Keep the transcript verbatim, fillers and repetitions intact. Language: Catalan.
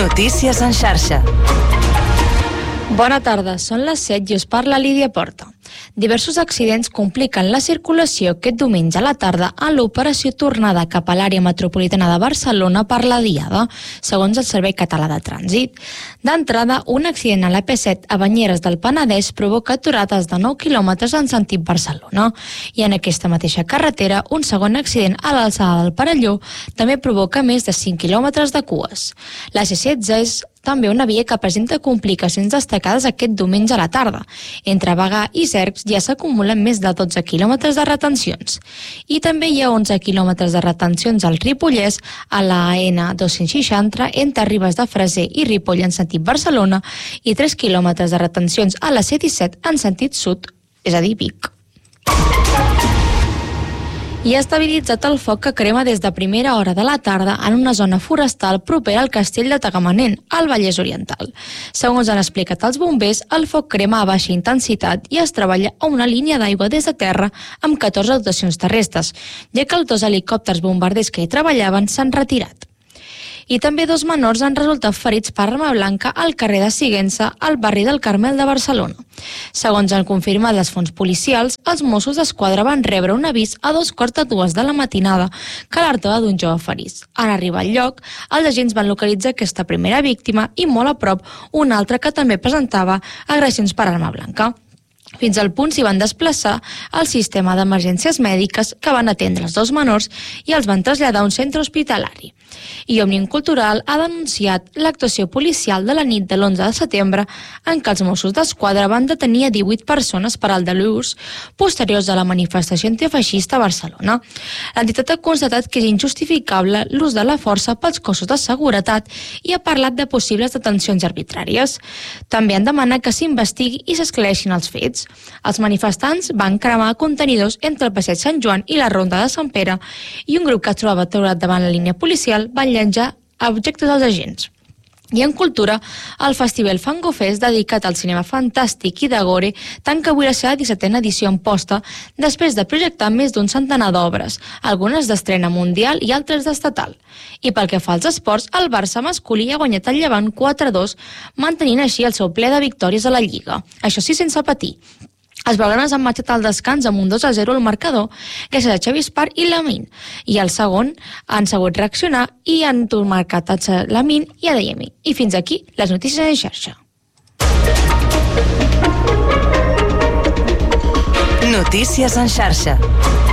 Notícies en xarxa. Bona tarda, són les set i us parla Lídia Porta. Diversos accidents compliquen la circulació aquest diumenge a la tarda en l'operació tornada cap a l'àrea metropolitana de Barcelona per la Diada, segons el Servei Català de Trànsit. D'entrada, un accident a la P set a Banyeres del Penedès provoca aturades de nou quilòmetres en sentit Barcelona. I en aquesta mateixa carretera, un segon accident a l'alçada del Perelló també provoca més de cinc quilòmetres de cues. La C setze és també una via que presenta complicacions destacades aquest diumenge a la tarda. Entre Bagà i Cercs ja s'acumulen més de dotze quilòmetres de retencions. I també hi ha onze quilòmetres de retencions al Ripollès, a la N dos-cents seixanta entre Ribes de Freser i Ripoll en sentit Barcelona i tres quilòmetres de retencions a la C disset en sentit sud, és a dir, Vic. I ha estabilitzat el foc que crema des de primera hora de la tarda en una zona forestal propera al castell de Tagamanent, al Vallès Oriental. Segons han explicat els bombers, el foc crema a baixa intensitat i es treballa a una línia d'aigua des de terra amb catorze dotacions terrestres, ja que els dos helicòpters bombarders que hi treballaven s'han retirat. I també dos menors han resultat ferits per arma blanca al carrer de Sigüenza, al barri del Carmel de Barcelona. Segons han confirmat les fonts policials, els Mossos d'Esquadra van rebre un avís a dos quarts de dues de la matinada que alertava d'un jove ferit. En arribar al lloc, els agents van localitzar aquesta primera víctima i molt a prop una altra que també presentava agressions per arma blanca. Fins al punt s'hi van desplaçar el sistema d'emergències mèdiques que van atendre els dos menors i els van traslladar a un centre hospitalari. I Òmnium Cultural ha denunciat l'actuació policial de la nit de l'onze de setembre en què els Mossos d'Esquadra van detenir a divuit persones per al delús posteriors a la manifestació antifeixista a Barcelona. L'entitat ha constatat que és injustificable l'ús de la força pels cossos de seguretat i ha parlat de possibles detencions arbitràries. També han demanat que s'investigui i s'esclareixin els fets. Els manifestants van cremar contenidors entre el passeig Sant Joan i la Ronda de Sant Pere i un grup que es trobava aturat davant la línia policial van llançar objectes als agents. I en cultura, el Festival Fango Fest, dedicat al cinema fantàstic i de gore, tanca avui la seva dissetena edició en posta després de projectar més d'un centenar d'obres, algunes d'estrena mundial i altres d'estatal. I pel que fa als esports, el Barça masculí ha guanyat el Llevant quatre a dos, mantenint així el seu ple de victòries a la Lliga. Això sí, sense patir. Els blaugranes han marxat al descans amb un dos a zero al marcador gràcies a Xavi Espart i Lamine. I el segon han sabut reaccionar i han marcat a Lamine i a Adeyemi. I fins aquí les notícies en xarxa. Notícies en xarxa.